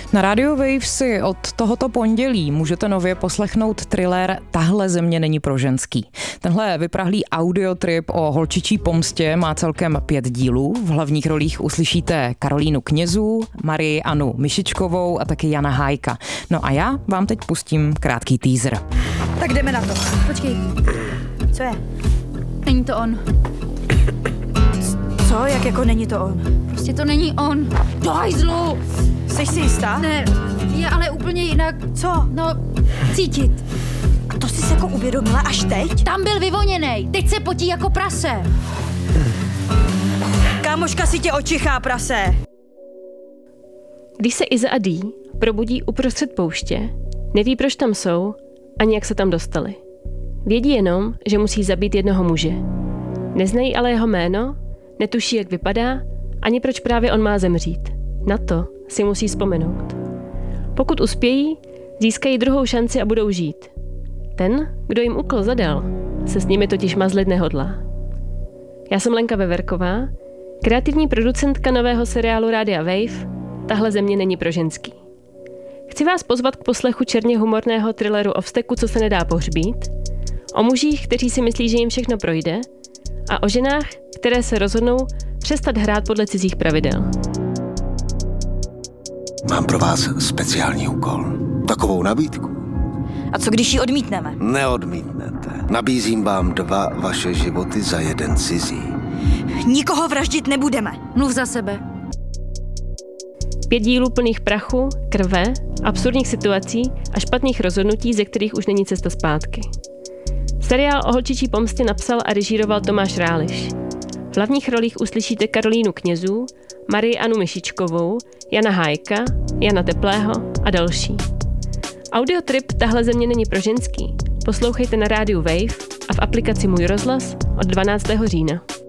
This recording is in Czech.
Na Radio Wave si od tohoto pondělí můžete nově poslechnout thriller Tahle země není pro ženský. Tenhle vyprahlý audiotrip o holčičí pomstě má celkem 5 dílů. V hlavních rolích uslyšíte Karolínu Knězů, Marii Anu Myšičkovou a taky Jana Hájka. No a já vám teď pustím krátký teaser. Tak jdeme na to. Počkej. Co je? Není to on. Co? Jak jako není to on? Prostě to není on. Do hajzlu! Jsi si jistá? Ne, je ale úplně jinak. Co? No, cítit. A to jsi se jako uvědomila až teď? Tam byl vyvoněnej, teď se potí jako prase. Kámoška si tě očichá, prase. Když se Iza a Dee probudí uprostřed pouště, neví, proč tam jsou, ani jak se tam dostali. Vědí jenom, že musí zabít jednoho muže. Neznají ale jeho jméno, netuší, jak vypadá, ani proč právě on má zemřít. Na to si musí vzpomenout. Pokud uspějí, získají druhou šanci a budou žít. Ten, kdo jim úkol zadal, se s nimi totiž mazlit nehodlá. Já jsem Lenka Veverková, kreativní producentka nového seriálu Rádia Wave Tahle země není pro ženský. Chci vás pozvat k poslechu černě humorného thrilleru o vzteku, co se nedá pohřbít, o mužích, kteří si myslí, že jim všechno projde, a o ženách, které se rozhodnou přestat hrát podle cizích pravidel. Mám pro vás speciální úkol. Takovou nabídku. A co když ji odmítneme? Neodmítnete. Nabízím vám 2 vaše životy za 1 cizí. Nikoho vraždit nebudeme. Mluv za sebe. 5 dílů plných prachu, krve, absurdních situací a špatných rozhodnutí, ze kterých už není cesta zpátky. Seriál o holčičí pomstě napsal a režíroval Tomáš Ráliš. V hlavních rolích uslyšíte Karolínu Knězů, Marii Anu Myšičkovou, Jana Hájka, Jana Teplého a další. Audiotrip Tahle země není pro ženský poslouchejte na rádiu Wave a v aplikaci Můj rozhlas od 12. října.